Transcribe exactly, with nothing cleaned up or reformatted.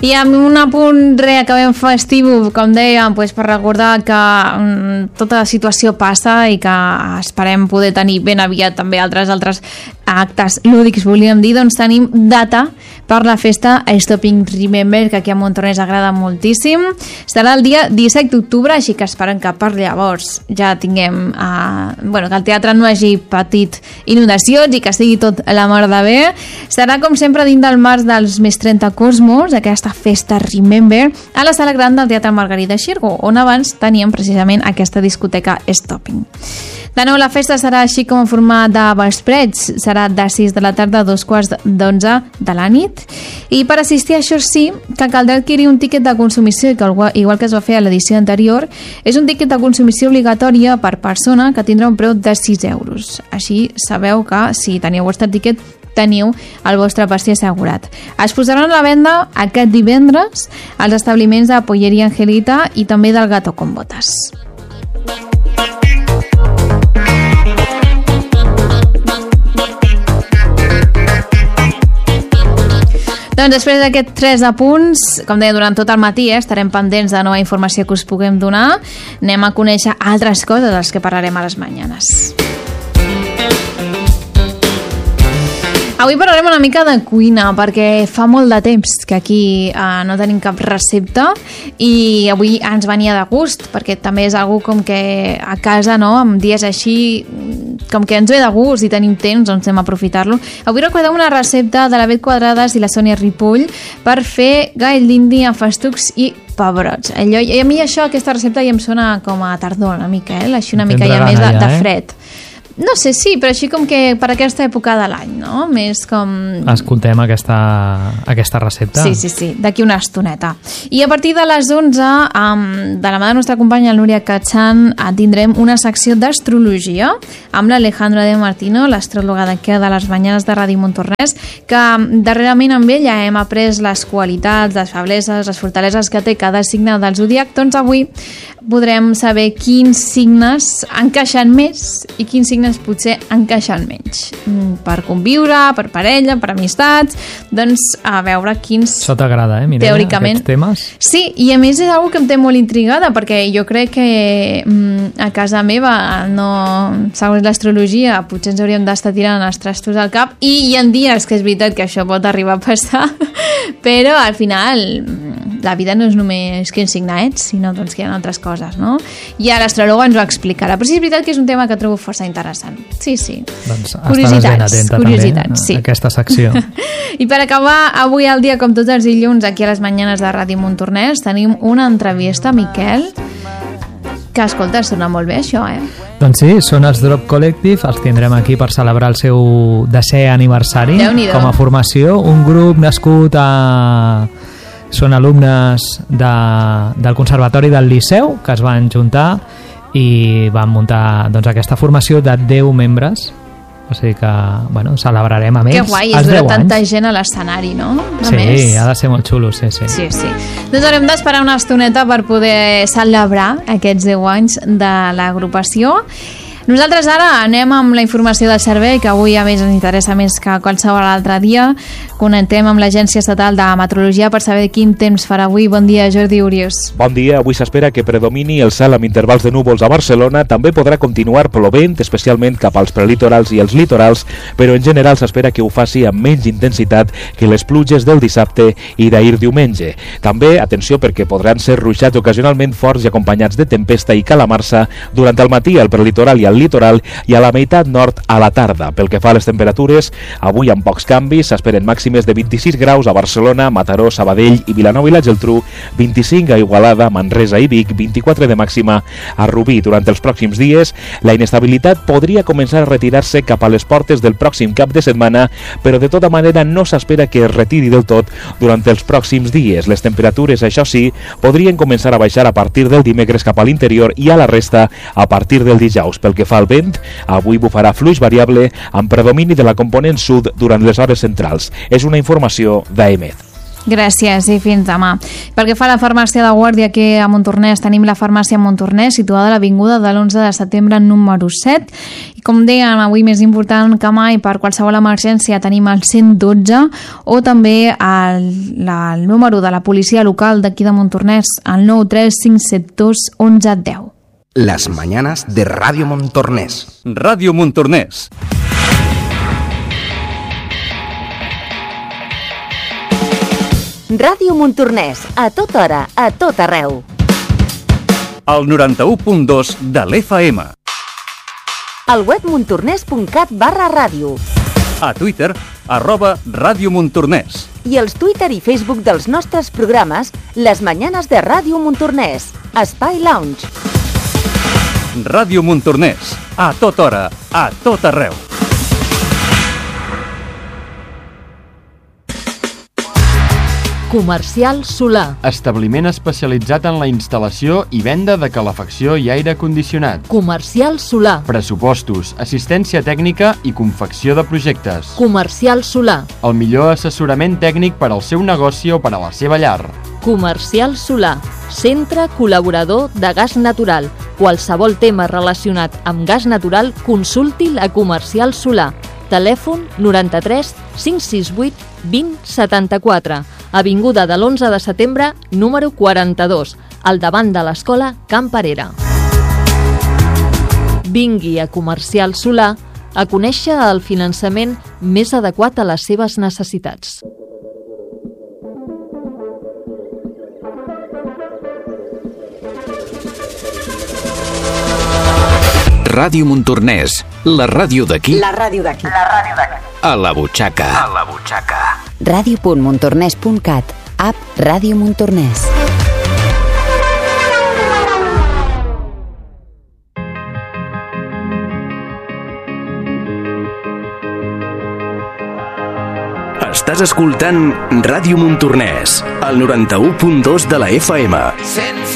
I amb un apunt reacabem festiu, com dèiem, doncs per recordar que um, tota la situació passa i que esperem poder tenir ben aviat també altres altres actes lúdics, volíem dir, doncs tenim data per la festa Stopping Remember, que aquí a Montornès agrada moltíssim. Serà el dia disset d'octubre, així que esperem que per llavors ja tinguem eh, bueno, que el teatre no hagi patit inundacions i que sigui tot la mar de bé. Serà com sempre dins del març dels més trenta Cosmos, aquesta festa Remember, a la sala gran del Teatre Margarida Xirgo, on abans teníem precisament aquesta discoteca Stopping. De nou, la festa serà així com en format de vesprets, serà de sis de la tarda a dos quarts d'onze de la nit, i per assistir a això sí que caldrà adquirir un tíquet de consumició, que igual que es va fer a l'edició anterior, és un tíquet de consumició obligatòria per persona que tindrà un preu de sis euros. Així sabeu que si teniu el vostre tíquet teniu el vostre pastí assegurat. Es posaran a la venda aquest divendres als establiments de Polleria Angelita i també del Gato con Botas. Doncs després d'aquests tres apunts, com deia, durant tot el matí eh, estarem pendents de nova informació que us puguem donar. Anem a conèixer altres coses de les que parlarem a les mañanes. Avui parlarem una mica de cuina, perquè fa molt de temps que aquí eh, no tenim cap recepta i avui ens venia de gust, perquè també és algo com que a casa, no, amb dies així, com que ens ve de gust i tenim temps, doncs anem a aprofitar-lo. Avui recordem una recepta de la Bet Quadrades i la Sònia Ripoll per fer gall d'indi amb festucs i pebrots. Allò, i a mi això, aquesta recepta ja em sona com a tardor una mica, eh? Així una mica ja més de, de fred. No sé, sí, però així com que per aquesta època de l'any, no? Més com... Escoltem aquesta, aquesta recepta. Sí, sí, sí, d'aquí una estoneta. I a partir de les onze, um, de la mà de la nostra companya Núria Cachan, tindrem una secció d'astrologia amb l'Alejandra de Martino, l'astròloga d'aquí de les mañanes de Ràdio Montornès, que darrerament amb ella hem après les qualitats, les febleses, les fortaleses que té cada signe del zodíac. Doncs avui podrem saber quins signes encaixen més i quins signes potser encaixen menys. Per conviure, per parella, per amistats, doncs a veure quins... Això t'agrada, eh, Mireia, teòricament, aquests temes? Sí, i a més és una que em té molt intrigada, perquè jo crec que mm, a casa meva, no, segons l'astrologia, potser ens hauríem d'estar tirant els trastos al cap, i hi ha dies que és veritat que això pot arribar a passar, però al final la vida no és només quin signe ets, sinó doncs, que hi ha altres coses, no? I a l'astròloga ens ho explicarà, però sí és veritat que és un tema que trobo força interessant. Sí, sí. Doncs estaràs ben atenta curiositats, també sí. a aquesta secció. I per acabar avui el dia, com tots els dilluns, aquí a les mañanes de Ràdio Montornès, tenim una entrevista a Miquel, que, escolta, sona molt bé això, eh? Doncs sí, són els Drop Collective, els tindrem aquí per celebrar el seu desè aniversari com a formació, un grup nascut a... Són alumnes de, del Conservatori del Liceu, que es van juntar i van muntar doncs, aquesta formació de deu membres. O sigui que, bueno, celebrarem amb ells els deu anys. Que guai, és veure tanta gent a l'escenari, no? A sí, més. Ha de ser molt xulo, sí, sí. Sí, sí. Doncs haurem d'esperar una estoneta per poder celebrar aquests deu anys de l'agrupació. Nosaltres ara anem amb la informació del servei, que avui a més ens interessa més que qualsevol altre dia. Connectem amb l'Agència Estatal de Meteorologia per saber quin temps farà avui. Bon dia, Jordi Uriós. Bon dia. Avui s'espera que predomini el cel amb intervals de núvols a Barcelona. També podrà continuar plovent, especialment cap als prelitorals i els litorals, però en general s'espera que ho faci amb menys intensitat que les pluges del dissabte i d'ahir diumenge. També, atenció, perquè podran ser ruixats ocasionalment forts i acompanyats de tempesta i calamarsa durant el matí al prelitoral i al litoral i a la meitat nord a la tarda. Pel que fa a les temperatures, avui amb pocs canvis, s'esperen màximes de vint-i-sis graus a Barcelona, Mataró, Sabadell i Vilanova i la Geltrú, vint-i-cinc a Igualada, Manresa i Vic, vint-i-quatre de màxima a Rubí. Durant els pròxims dies, la inestabilitat podria començar a retirar-se cap a les portes del pròxim cap de setmana, però de tota manera no s'espera que es retiri del tot durant els pròxims dies. Les temperatures, això sí, podrien començar a baixar a partir del dimecres cap a l'interior i a la resta a partir del dijous. Pel que fa al vent, avui bufarà fluix variable amb predomini de la component sud durant les hores centrals. És una informació d'A E M E T. Gràcies i fins demà. Pel que fa a la farmàcia de guàrdia, aquí a Montornès tenim la farmàcia Montornès, situada a l'avinguda de l'onze de setembre número set. I com dèiem, avui més important que mai, per qualsevol emergència tenim el cent dotze o també el, la, el número de la policia local d'aquí de Montornès, el nou tres cinc set dos onze deu. Las mañanas de Radio Montornès. Radio Montornès. Ràdio Montornès, a tota hora, a tot arreu. El noranta-u punt dos de l'F M. Al web montornès.cat barra ràdio. A Twitter, arroba Ràdio Montornès. I els Twitter i Facebook dels nostres programes, Les Mañanes de Ràdio Montornès, Espai Lounge. Ràdio Montornès, a tota hora, a tot arreu. Comercial Solà. Establiment especialitzat en la instal·lació i venda de calefacció i aire condicionat. Comercial Solà. Pressupostos, assistència tècnica i confecció de projectes. Comercial Solà. El millor assessorament tècnic per al seu negoci o per a la seva llar. Comercial Solà. Centre col·laborador de gas natural. Qualsevol tema relacionat amb gas natural, consulti'l a Comercial Solà. Telèfon noranta-tres cinc sis vuit vint setanta-quatre. Avinguda de l'onze de setembre, número quaranta-dos, al davant de l'escola Camp Parera. Vingui a Comercial Solà a conèixer el finançament més adequat a les seves necessitats. Ràdio Montornès, la ràdio d'aquí. La ràdio d'aquí. La ràdio d'aquí. A la butxaca. A la butxaca. ràdio punt montornès punt cat. App Ràdio Montornès. Estàs escoltant Ràdio Montornès, el noranta-u punt dos de la F M.